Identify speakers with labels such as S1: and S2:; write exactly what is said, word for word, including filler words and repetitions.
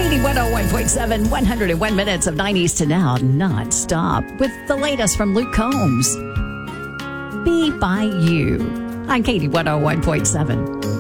S1: Katie one oh one point seven, one hundred one minutes of nineties to now, non-stop, with the latest from Luke Combs. Be By You. I'm Katie one oh one point seven.